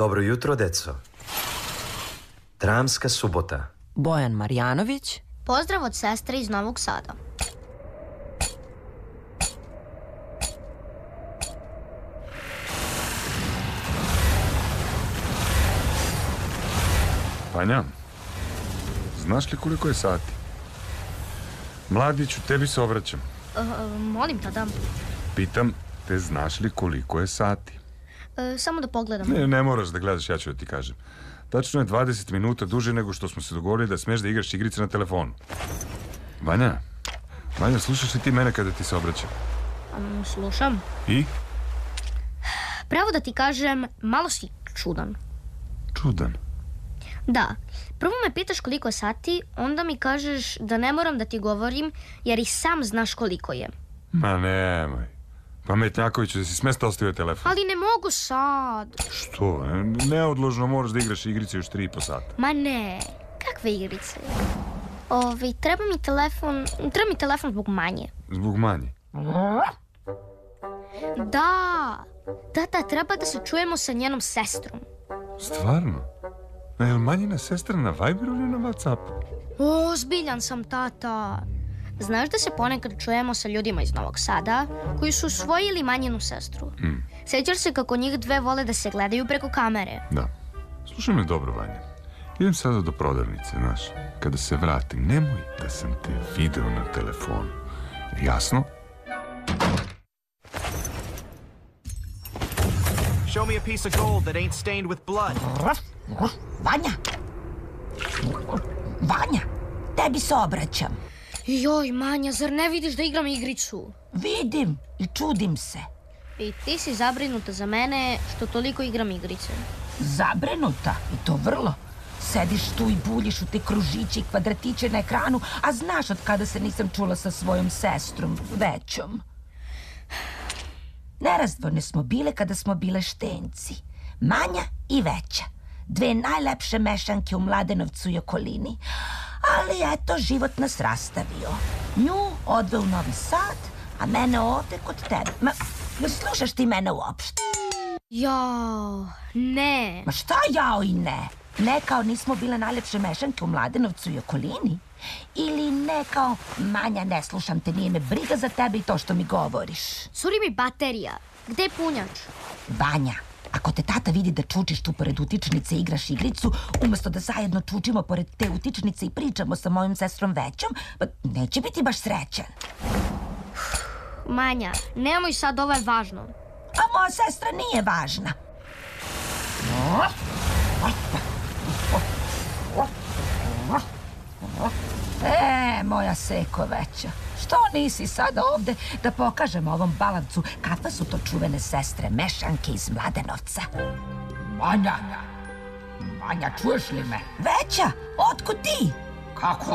Dobro jutro, deco. Dramska subota. Bojan Marjanović. Pozdrav od sestre iz Novog Sada. Vanja, znaš li koliko je sati? Mladiću, tebi se obraćam. Molim, tada. Pitam te, znaš li koliko je sati? Samo da pogledam. Ne moraš da gledaš, ja ću da ti kažem. Tačno je 20 minuta duže nego što smo se dogovorili da smeš da igraš igrice na telefonu. Vanja, slušaš li ti mene kada ti se obraćam? Slušam. I? Pravo da ti kažem, malo si čudan. Čudan? Da, prvo me pitaš koliko je sati, onda mi kažeš da ne moram da ti govorim, jer i sam znaš koliko je. Ma nemoj. Pametnjakoviću, da si smesta ostavio telefon. Ali ne mogu sad. Što? Neodložno moraš da igraš igrice još 3,5 sata. Ma ne, kakve igrice? Treba mi telefon zbog Manje. Zbog Manje? Da, treba da se čujemo sa njenom sestrom. Stvarno? Je li Manjina sestra na Viberu ili na Whatsappu? Ozbiljan sam, tata. Znaš da se ponekad čujemo sa ljudima iz Novog Sada koji su usvojili Manjinu sestru. Sjećaš se kako njih dve vole da se gledaju preko kamere? Da. Slušaj me dobro, Vanja. Idem sada do prodavnice, znaš. Kada se vratim, nemoj da sam te video na telefonu. Jasno? Show me a piece of gold that ain't stained with blood. Vanja, tebi se obraćam. Joj, Manja, zar ne vidiš da igram igricu? Vidim i čudim se. I ti si zabrinuta za mene što toliko igram igrice. Zabrinuta? I to vrlo. Sediš tu i buljiš u te kružiće i kvadratiće na ekranu, a znaš od kada se nisam čula sa svojom sestrom, većom. Nerazdvojne smo bile kada smo bile štenci. Manja i Veća. Dve najlepše mešanke u Mladenovcu i okolini. Ali eto, život nas rastavio. Nju odveo u Novi Sad, a mene ovde kod tebe. Ne slušaš ti mene uopšte? Jao, ne. Ma šta jao i ne? Ne kao nismo bile najlepše mešanke u Mladenovcu i okolini? Ili ne kao Manja, ne slušam te, nije me briga za tebe i to što mi govoriš? Curi mi baterija. Gde je punjač? Vanja, ako te tata vidi da čučiš tu pored utičnice i igraš igricu, umesto da zajedno čučimo pored te utičnice i pričamo sa mojom sestrom Većom, pa neće biti baš srećan. Manja, nemoj sad, ovo je važno. A moja sestra nije važna. Moja seko Veća, što nisi sad ovde da pokažemo ovom balancu kakve su to čuvene sestre mešanke iz Mladenovca? Manja, čuješ li me? Veća, otkud ti? Kako